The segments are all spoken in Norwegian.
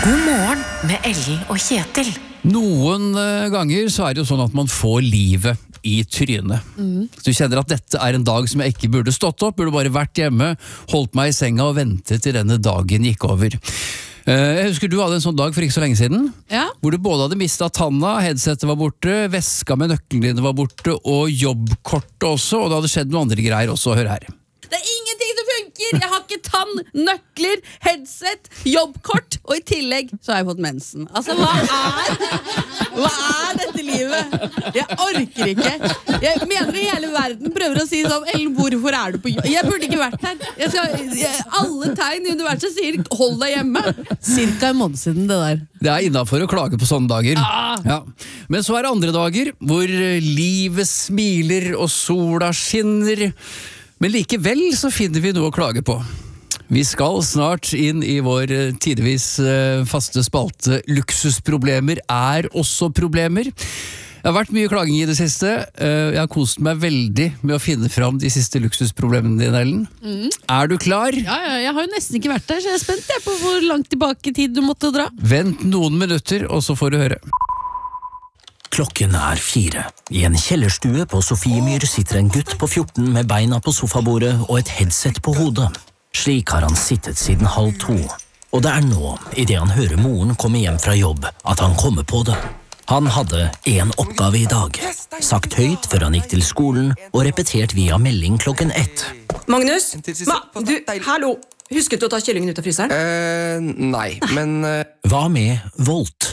God morgen med Ellen og Kjetil. Noen ganger så det jo sånn at man får livet i trynet. Så du kjenner at dette en dag som jeg ikke burde stått opp, burde bare vært hjemme, holdt meg i senga og ventet til denne dagen gikk over. Jeg husker du hadde en sånn dag for ikke så lenge siden, hvor du både hadde mistet tanna, headsetet var borte, veska med nøklene dine var borte, og jobbkortet også, og det hadde skjedd noen andre greier også, hør her. Det ingenting som funker! Jeg har ikke tann, nøkler, headset, jobbkort, og i tillegg så har jeg fått mensen. Altså, hva dette livet? Jeg orker ikke. Jeg mener i hele verden prøver å si sånn, Ellen, hvorfor du på jobb? Jeg burde ikke vært her. Alle tegn i universet sier, hold deg hjemme. Cirka en måned siden det der. Det innenfor å klage på sånne dager. Ja. Men så det andre dager, hvor livet smiler og sola skinner. Men likevel så finner vi noe å klage på. Vi skal snart inn i vår tidvis faste spalte Luksusproblemer også problemer. Det har vært mye klaging i det siste. Jeg har kost meg veldig med å finne fram de siste luksusproblemene dine, Ellen. Du klar? Ja, jeg har jo nesten ikke vært der, så jeg spent på hvor langt tilbake i tid du måtte dra. Vent noen minutter, og så får du høre. Klokken 4. I en kjellerstue på Sofiemyr sitter en gutt på 14 med beina på sofabordet og et headset på hodet. Slik har han sittet siden 1:30. Og det nå, i det han hører moren komme hjem fra jobb, at han kommer på det. Han hadde en oppgave i dag, sagt høyt før han gikk til skolen, og repetert via melding klokken 1. Magnus? Hallo! Husket du å ta kyllingen ut av fryseren? Nei, men... Hva med Volt?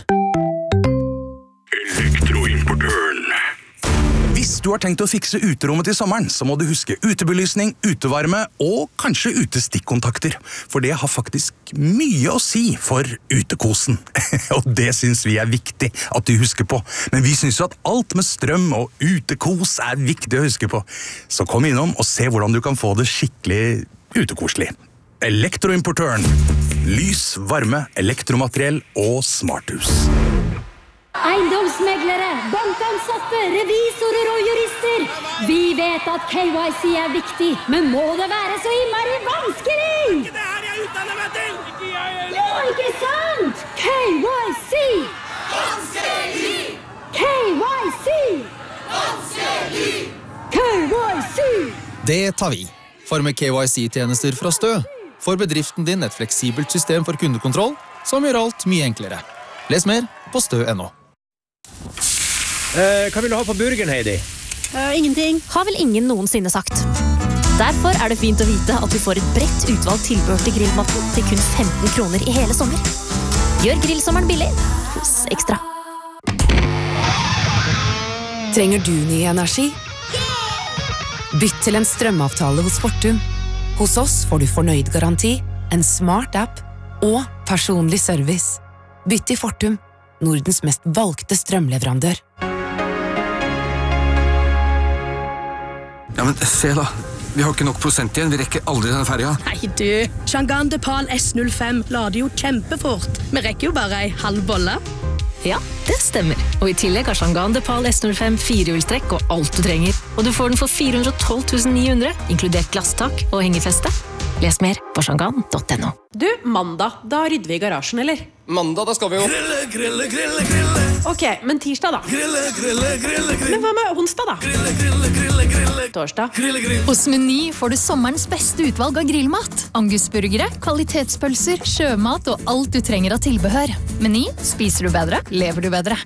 Elektroimportøren. Hvis du har tenkt å fikse uterommet til sommeren, så må du huske utebelysning, utevarme og kanskje utestikkontakter. For det har faktisk mye å si for utekosen. Og det synes vi viktig at du husker på. Men vi synes jo at alt med strøm og utekos viktig å huske på. Så kom innom og se hvordan du kan få det skikkelig utekoselig. Elektroimportøren. Lys, varme, elektromateriell og smarthus. Eiendomsmeglere, bankansatte, revisorer og jurister. Vi vet at KYC viktig, men må det være så innmari vanskelig? Ikke det her jeg utdanner meg til! Ikke jeg heller! Ja, ikke sant? KYC! Vanskelig! KYC! Vanskelig! KYC! Det tar vi. For med KYC-tjenester fra Stø får bedriften din et fleksibelt system for kundekontroll som gjør alt mye enklere. Les mer på stø.no. Hva vil du ha på burgeren, Heidi? Ingenting. Har vel ingen noensinne sagt. Derfor det fint å vite at du får et bredt utvalgt tilbehør til grillmaten til kun 15 kroner i hele sommer. Gjør grillsommeren billig hos Ekstra. Trenger du ny energi? Bytt til en strømavtale hos Fortum. Hos oss får du fornøyd garanti, en smart app og personlig service. Bytt til Fortum, Nordens mest valgte strømleverandør. Ja, men se da. Vi har ikke nok prosent igjen. Vi rekker aldri denne ferja. Nei du, Chang'an Depal S05 lader jo kjempefort. Vi rekker jo bare en halv bolle. Ja, det stemmer. Og i tillegg har Chang'an Depal S05 firehjulstrekk og alt du trenger. Og du får den for 412 900, inkludert glasstak og hengefeste. Les mer på chang'an.no. Du, mandag, da rydder vi i garasjen, eller? Mandag, da skal vi jo... Grille. Ok, men tirsdag da? Grille. Men hva med onsdag da? Grille. Torsdag? Hos Meny får du sommerens beste utvalg av grillmat. Angusburgere, kvalitetspølser, sjømat og alt du trenger av tilbehør. Meny, spiser du bedre, lever du bedre.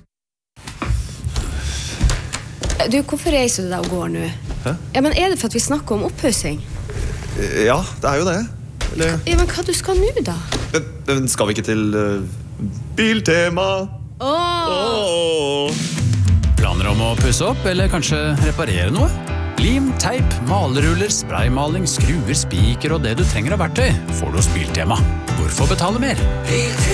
Du, hvorfor reiser du deg og går nå? Hæ? Ja, men det for at vi snakker om opphøsing? Ja, det jo det. Eller... Ja, men hva du skal nå da? Men skal vi ikke til Biltema? Planer om å pusse opp, eller kanskje reparere noe? Lim, teip, maleruller, spraymaling, skruer, spiker og det du trenger av verktøy får du hos Biltema. Hvorfor betale mer?